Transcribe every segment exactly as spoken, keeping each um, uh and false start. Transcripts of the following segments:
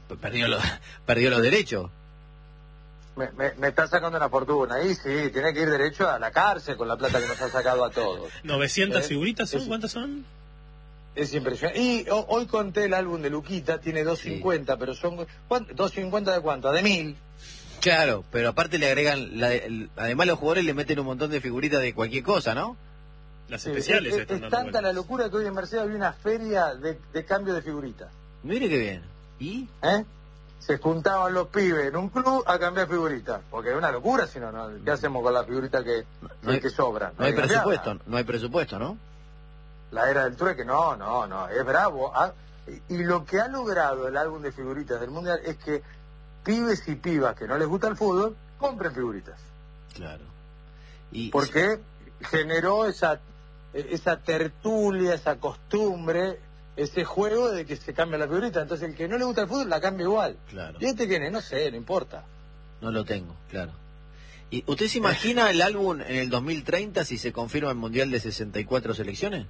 perdió los, perdió los derechos. Me, me, me está sacando una fortuna. Ahí sí, tiene que ir derecho a la cárcel con la plata que nos ha sacado a todos. ¿novecientas ¿Eh? figuritas son? Es, ¿Cuántas son? Es impresionante. Y o, hoy conté el álbum de Luquita, tiene doscientos cincuenta, sí. Pero son... ¿doscientos cincuenta de cuánto? ¿De mil? Claro, pero aparte le agregan... La, el, además los jugadores le meten un montón de figuritas de cualquier cosa, ¿no? Las sí, especiales. Es, es, es tanta la locura que hoy en Mercedes había una feria de, de cambio de figuritas. Mire qué bien. ¿Y? ¿Eh? Se juntaban los pibes en un club a cambiar figuritas. Porque es una locura, si no, ¿no? ¿Qué hacemos con las figuritas que, no hay, que sobran? No, no hay presupuesto, no hay presupuesto, ¿no? La era del trueque, no, no, no, es bravo. Ah, y, y lo que ha logrado el álbum de figuritas del Mundial es que pibes y pibas que no les gusta el fútbol, compren figuritas. Claro. Y porque generó esa, esa tertulia, esa costumbre, ese juego de que se cambia la figurita. Entonces el que no le gusta el fútbol la cambia igual. Claro. ¿Y este quién es? No sé, no importa. No lo tengo, claro. ¿Y usted se imagina el álbum en el dos mil treinta si se confirma el Mundial de sesenta y cuatro selecciones?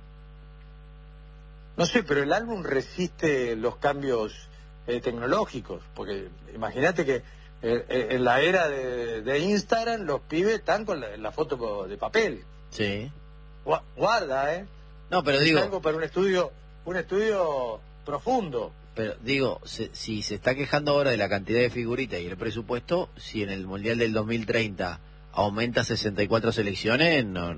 No sé, pero el álbum resiste los cambios eh, tecnológicos. Porque imagínate que eh, en la era de, de Instagram los pibes están con la, la foto de papel. Sí. Guarda, ¿eh? No, pero digo... Es algo para un estudio... un estudio profundo. Pero digo, se, si se está quejando ahora de la cantidad de figuritas y el presupuesto, si en el Mundial del dos mil treinta aumenta sesenta y cuatro selecciones, no,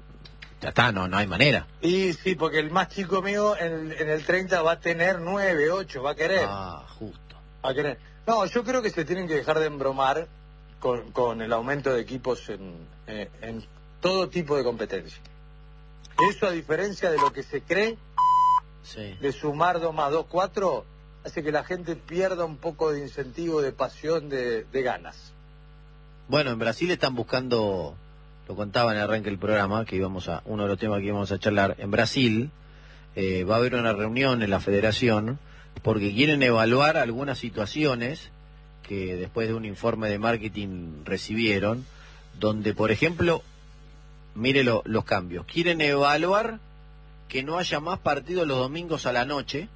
ya está, no, no hay manera. Y sí, porque el más chico mío en el, en el treinta va a tener nueve, ocho, va a querer. Ah, justo. Va a querer. No, yo creo que se tienen que dejar de embromar con, con el aumento de equipos en, eh, en todo tipo de competencia. Eso, a diferencia de lo que se cree, sí, de sumar dos más dos, cuatro, hace que la gente pierda un poco de incentivo, de pasión, de, de ganas. Bueno, en Brasil están buscando, lo contaba en el arranque del programa, que íbamos a, uno de los temas que íbamos a charlar, en Brasil eh, va a haber una reunión en la federación porque quieren evaluar algunas situaciones que después de un informe de marketing recibieron, donde, por ejemplo, mire lo, los cambios, quieren evaluar que no haya más partidos los domingos a la noche.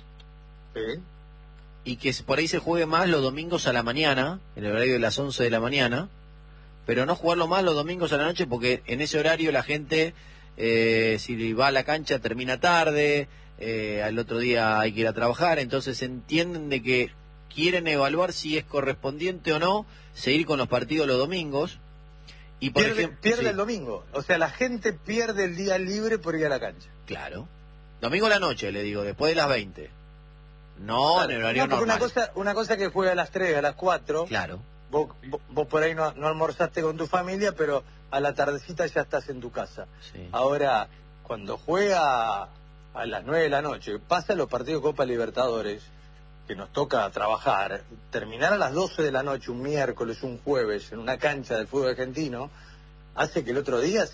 ¿Sí? Y que por ahí se juegue más los domingos a la mañana, en el horario de las once de la mañana, pero no jugarlo más los domingos a la noche porque en ese horario la gente, eh, si va a la cancha termina tarde, eh, al otro día hay que ir a trabajar, entonces entienden de que quieren evaluar si es correspondiente o no seguir con los partidos los domingos. Y por pierde ejemplo, pierde sí. el domingo, o sea, la gente pierde el día libre por ir a la cancha. Claro. Domingo a la noche, le digo, después de las veinte. No, claro, en el horario no, normal. Una cosa, una cosa que juega a las tres, a las cuatro. Claro. Vos, vos, vos por ahí no, no almorzaste con tu familia, pero a la tardecita ya estás en tu casa. Sí. Ahora, cuando juega a las nueve de la noche, pasa los partidos de Copa Libertadores, que nos toca trabajar, terminar a las doce de la noche, un miércoles, un jueves, en una cancha del fútbol argentino, hace que el otro día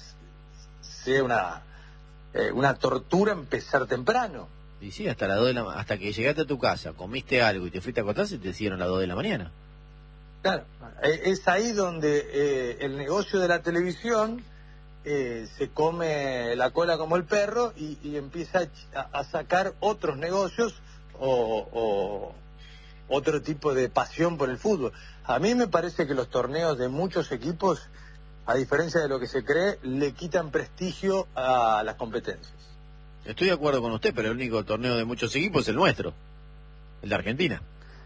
sea una, eh, una tortura empezar temprano. Y sí, hasta las dos de la hasta que llegaste a tu casa, comiste algo y te fuiste a acostar, se te hicieron las dos de la mañana. Claro, es ahí donde eh, el negocio de la televisión eh, se come la cola como el perro y, y empieza a, a sacar otros negocios o, o otro tipo de pasión por el fútbol. A mí me parece que los torneos de muchos equipos, a diferencia de lo que se cree, le quitan prestigio a las competencias. Estoy de acuerdo con usted, pero el único torneo de muchos equipos es el nuestro, el de Argentina.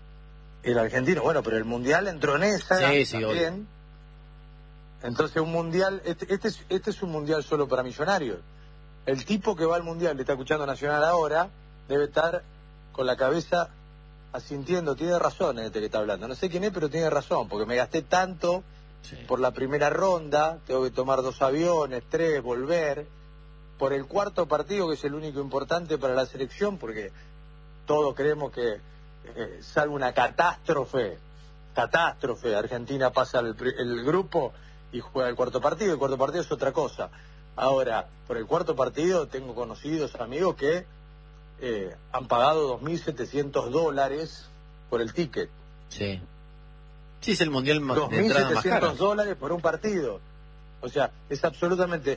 El argentino, bueno, pero el mundial entró en esa sí, sí, también. Obvio. Entonces un mundial, este, este, es, este es un mundial solo para millonarios. El tipo que va al mundial, le está escuchando Nacional ahora, debe estar con la cabeza asintiendo, tiene razón este que está hablando. No sé quién es, pero tiene razón, porque me gasté tanto sí. por la primera ronda, tengo que tomar dos aviones, tres, volver. Por el cuarto partido, que es el único importante para la selección, porque todos creemos que, eh, salvo una catástrofe, catástrofe, Argentina pasa el, el grupo y juega el cuarto partido, el cuarto partido es otra cosa. Ahora, por el cuarto partido tengo conocidos amigos que eh, han pagado dos mil setecientos dólares por el ticket. Sí. Sí, es el mundial más dos mil setecientos dólares por un partido. O sea, es absolutamente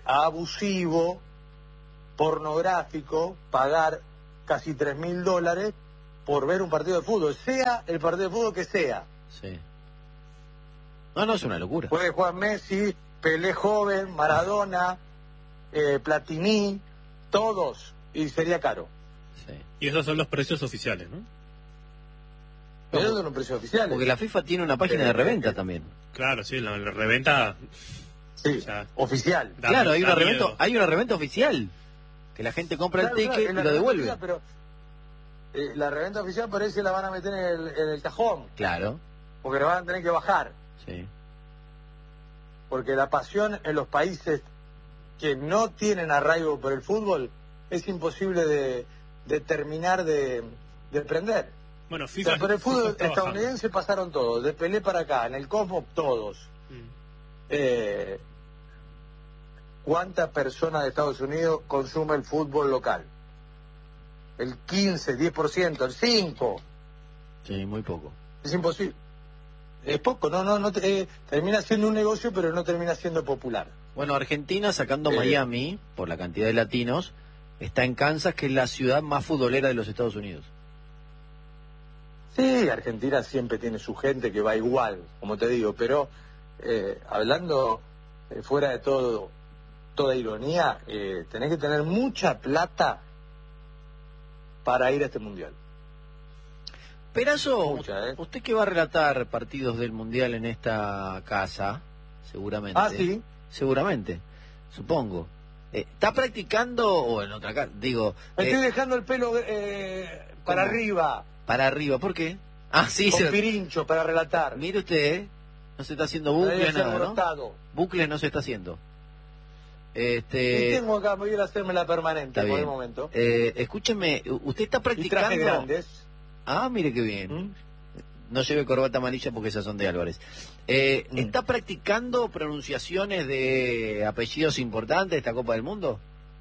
abusivo, pornográfico, pagar casi tres mil dólares por ver un partido de fútbol, sea el partido de fútbol que sea. Sí. No, no, es una locura. Puede jugar Messi, Pelé joven, Maradona, eh, Platini, todos, y sería caro. Sí. Y esos son los precios oficiales, ¿no? Pero esos son los precios oficiales. Porque la FIFA tiene una página de reventa también. Claro, sí, la, la reventa... Sí, o sea, oficial. da- Claro, hay da una reventa, miedo. hay una reventa oficial. Que la gente compra Claro, el claro, ticket en y la lo reventa devuelve. oficial, pero eh, la reventa oficial parece que la van a meter en el, en el cajón, Claro, porque la van a tener que bajar. sí. Porque la pasión en los países que no tienen arraigo por el fútbol es imposible de, de terminar de, de prender. Bueno, O FIFA... sea, por el FIFA fútbol está bajando. estadounidense pasaron todos, de Pelé para acá, en el Cosmos todos. Mm. Eh, ¿Cuántas personas de Estados Unidos consume el fútbol local? El quince, diez por ciento, el cinco por ciento. Sí, muy poco. Es imposible. Es poco, no, no, no te- eh, termina siendo un negocio, pero no termina siendo popular. Bueno, Argentina, sacando Eh. Miami, por la cantidad de latinos, está en Kansas, que es la ciudad más futbolera de los Estados Unidos. Sí, Argentina siempre tiene su gente que va igual, como te digo, pero eh, hablando eh, fuera de todo, toda ironía, eh, tenés que tener mucha plata para ir a este mundial. Perazo, Mucha, ¿eh? usted que va a relatar partidos del Mundial en esta casa, seguramente. Ah, sí. Seguramente, supongo. Eh, ¿Está practicando o en otra casa? Digo, Me eh, estoy dejando el pelo eh, para ¿cómo? arriba, para arriba, ¿por qué? Ah, sí, con se... pirincho para relatar. mire usted, ¿eh? No se está haciendo Ahí bucle, es nada, ¿no? alborotado. Bucle no se está haciendo. Y Este, tengo acá, me voy a ir a hacerme la permanente está por bien. el momento. Eh, escúcheme, ¿usted está Y trajes practicando? grandes. Ah, mire qué bien. ¿Mm? No lleve corbata amarilla porque esas son de Álvarez. Eh, Mm. ¿Está practicando pronunciaciones de apellidos importantes de esta Copa del Mundo?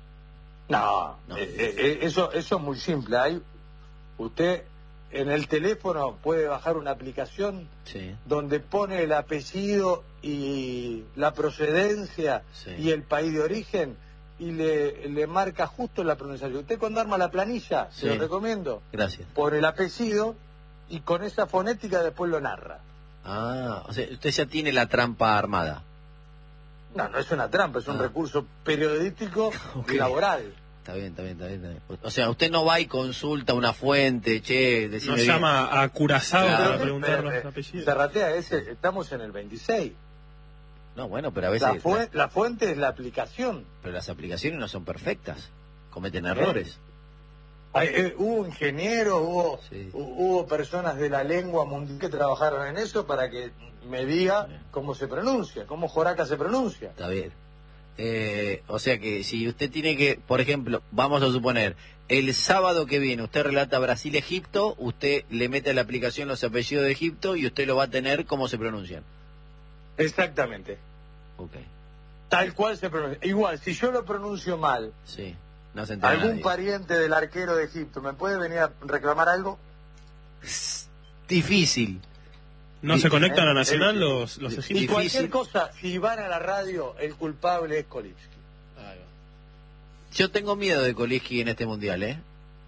No, No. eh, eh, eso, eso es muy simple. Hay, usted en el teléfono puede bajar una aplicación Sí, donde pone el apellido y la procedencia sí. y el país de origen y le, le marca justo la pronunciación. Usted cuando arma la planilla, Sí. se lo recomiendo, Gracias. pone el apellido y con esa fonética después lo narra. Ah, o sea, usted ya tiene la trampa armada. No, no es una trampa, es un Ah. recurso periodístico Ok. y laboral. Está bien, está bien, está bien, está bien. O sea, usted no va y consulta una fuente, che, decime Nos bien. llama a Curazao Claro. para preguntar los Eh, apellidos. Zarratea, ese, estamos en el veintiséis. No, bueno, pero a La, veces... fue- la fuente es la aplicación. Pero las aplicaciones no son perfectas. Cometen errores. Hay- eh, hubo ingenieros, hubo, Sí. hu- hubo personas de la lengua mundial que trabajaron en eso para que me diga Sí. cómo se pronuncia, cómo Joraca se pronuncia. Está bien. Eh, o sea que si usted tiene que, por ejemplo, vamos a suponer, el sábado que viene usted relata Brasil-Egipto, usted le mete a la aplicación los apellidos de Egipto y usted lo va a tener cómo se pronuncian. Exactamente. Ok, Tal cual se pronuncia. Igual, si yo lo pronuncio mal, sí, no se entera algún nadie. pariente del arquero de Egipto, ¿me puede venir a reclamar algo? Difícil. ¿No Sí, se conectan eh, a Nacional eh, los, los y- Y egipcios? Difícil. cualquier cosa, si van a la radio, el culpable es Kolipski. Yo tengo miedo de Koliski en este mundial, ¿eh?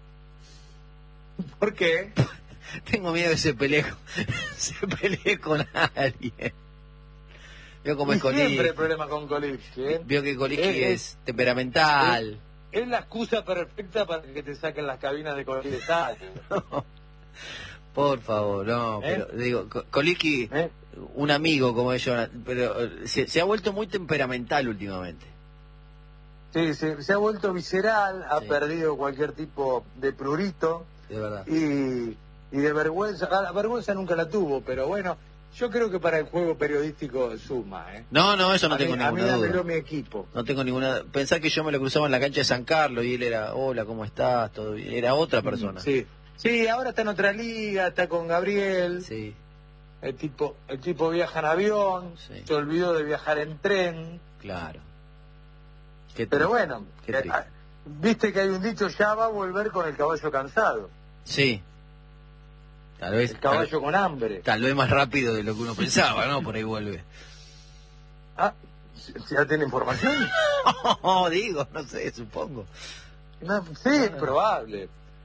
¿Por qué? Tengo miedo de que se pelee, con- se pelee con alguien. Veo cómo es Y siempre hay Koliski. problema con Kolipski, ¿eh? Veo que Koliski Eh, eh, es temperamental. Es la excusa perfecta para que te saquen las cabinas de cualquier estadio. Por favor, no, ¿Eh? pero digo, Ko- Koliski, ¿Eh? un amigo como ellos, pero eh, se, se ha vuelto muy temperamental últimamente. Sí, se, se ha vuelto visceral, ha Sí. perdido cualquier tipo de prurito De verdad. y, y de vergüenza. Ah, La vergüenza nunca la tuvo, pero bueno, yo creo que para el juego periodístico suma, ¿eh? No, no, eso no a tengo mí, a mí ninguna dámelo duda. mi equipo. No tengo ninguna. Pensá que yo me lo cruzaba en la cancha de San Carlos y él era, hola, ¿cómo estás? Todo bien. Era otra persona. Sí. Sí, ahora está en otra liga, está con Gabriel. Sí, El tipo, el tipo viaja en avión, Sí. se olvidó de viajar en tren. claro. Qué Pero triste, bueno, qué eh, triste. ah, viste que hay un dicho, ya va a volver con el caballo cansado, Sí. Tal vez, el caballo con hambre. tal, tal vez más rápido de lo que uno pensaba, ¿no? Por ahí vuelve. Ah, ¿ya tiene información? No, digo, no sé, supongo. No, sí, es probable.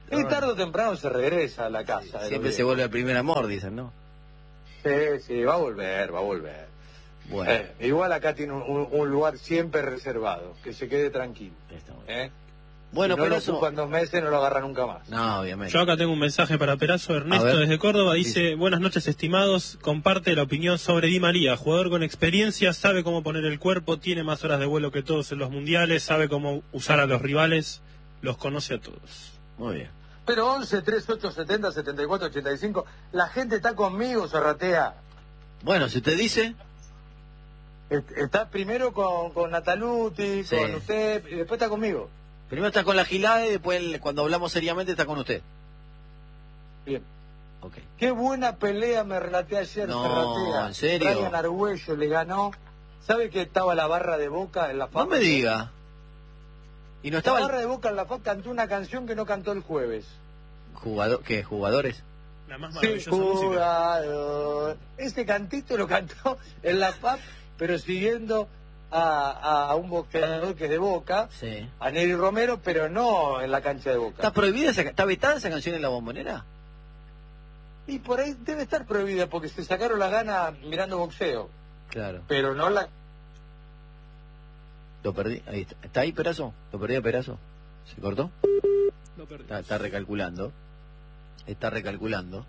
Y tarde o temprano se regresa a la casa. de Siempre los se viejos. vuelve al primer amor, dicen, ¿no? Sí, sí, va a volver, va a volver. Bueno, Eh, igual acá tiene un, un- un lugar siempre reservado, que se quede tranquilo. está bueno. ¿eh? Bueno, si no pero lo eso... ocupan dos meses, no lo agarra nunca más. No, obviamente. Yo acá tengo un mensaje para Perazo. A Ernesto ver. desde Córdoba dice: Dice. buenas noches, estimados. Comparte la opinión sobre Di María. Jugador con experiencia, sabe cómo poner el cuerpo, tiene más horas de vuelo que todos en los mundiales, sabe cómo usar a los rivales, los conoce a todos. Muy bien. Pero once, treinta y ocho, setenta, setenta y cuatro, ochenta y cinco, la gente está conmigo, Zarratea. Bueno, si usted dice... Est- Está primero con, con Nataluti, Sí. con usted, y después está conmigo. Primero está con la gilada y después, el- cuando hablamos seriamente, está con usted. Bien. Ok. Qué buena pelea me relaté ayer, No, Zarratea. ¿en serio? Brian Argüello le ganó. ¿Sabe que estaba la barra de Boca en la No F A P? me diga. Y no La estaba barra el de Boca en la F A P cantó una canción que no cantó el jueves. jugador, ¿qué? ¿Jugadores? La más Sí, maravillosa música. jugador. Ese cantito lo cantó en la F A P, pero siguiendo a, a un boxeador que es de Boca, Sí. a Neri Romero, pero no en la cancha de Boca. ¿Está prohibida esa, está vetada esa canción en la bombonera? Y por ahí debe estar prohibida porque se sacaron las ganas mirando boxeo, Claro. pero no la... Lo perdí. Ahí está. ¿Está ahí, Perazo? ¿Lo perdí a Perazo? ¿Se cortó? Lo perdí. Está, está recalculando. Está recalculando.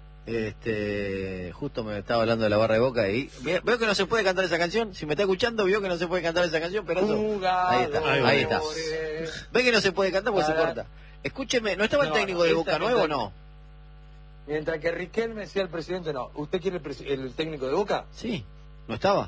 Este, justo me estaba hablando de la barra de Boca y ve- veo que no se puede cantar esa canción. Si me está escuchando, vio que no se puede cantar esa canción, Perazo. Ahí está, Jugadores. ahí está. Ve que no se puede cantar porque se Para- corta. Escúcheme, ¿no estaba el No, técnico no, de esta Boca no Nuevo o está- no? Mientras que Riquelme sea el presidente, no. ¿Usted quiere el, presi- el técnico de Boca? Sí, ¿no estaba?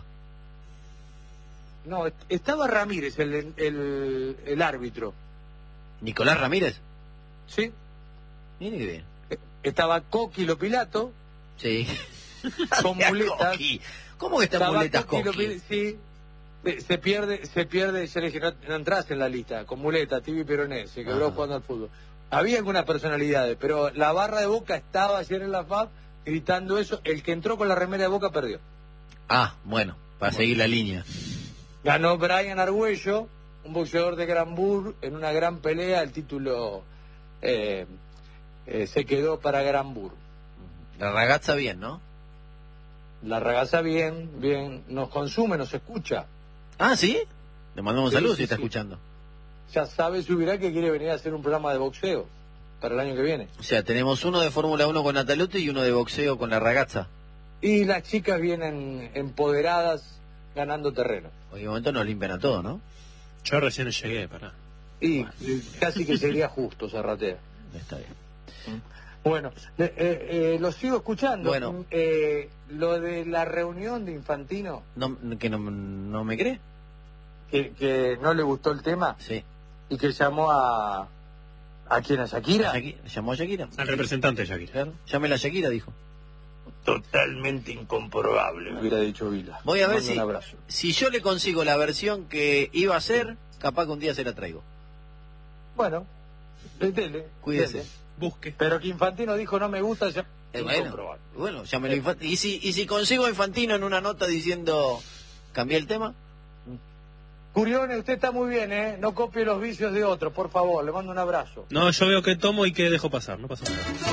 No, est- estaba Ramírez, el, el, el árbitro. ¿Nicolás Ramírez? ¿Sí? Mire que bien. Estaba Coquilo Pilato, Sí. con Mira, muletas. Coqui. ¿Cómo que está Estaba muletas, Coquilo Coqui? Pil- Sí. Se, se pierde, se pierde, yo le dije, no, no entras en la lista, con muletas, Tibi Peroné, se quebró Ajá. jugando al fútbol. Había algunas personalidades, pero la barra de Boca estaba ayer en la F A P gritando eso. El que entró con la remera de Boca perdió. Ah, bueno, para seguir la línea. Ganó Brian Argüello, un boxeador de Granbur, en una gran pelea. El título eh, eh, se quedó para Granbur. La ragazza bien, ¿no? La ragaza bien, bien, nos consume, nos escucha. Ah, ¿sí? Le mandamos un Sí, saludo sí, si está sí. escuchando. Ya sabe, subirá que quiere venir a hacer un programa de boxeo para el año que viene. O sea, tenemos uno de Fórmula uno con Nataluti y uno de boxeo con la ragazza. Y las chicas vienen empoderadas, ganando terreno. Hoy de momento nos limpian a todo, ¿no? Yo recién llegué, pará. Y eh, casi que sería justo, Zarratea. Está bien. Bueno, eh, eh, eh, lo sigo escuchando. Bueno. Eh, lo de la reunión de Infantino, ¿No, ¿Que no, no me cree? que, que no le gustó el tema Sí. y que llamó a... ¿A quién? ¿A Shakira? Shaki- ¿Llamó a Shakira? Al representante de Shakira. Claro. Llámela a Shakira, dijo. Totalmente incomprobable, hubiera dicho Vila. Voy a ver Mando si, Un abrazo. si yo le consigo la versión que iba a hacer, capaz que un día se la traigo. Bueno, dele, Cuídese. dele. Busque. Pero que Infantino dijo no me gusta, ya... Eh, bueno, incomprobable. bueno, llámelo a Infant- ¿Y si, y si consigo a Infantino en una nota diciendo, cambié el tema? Curione, usted está muy bien, ¿eh? No copie los vicios de otros, por favor. Le mando un abrazo. No, yo veo que tomo y que dejo pasar, no pasa nada.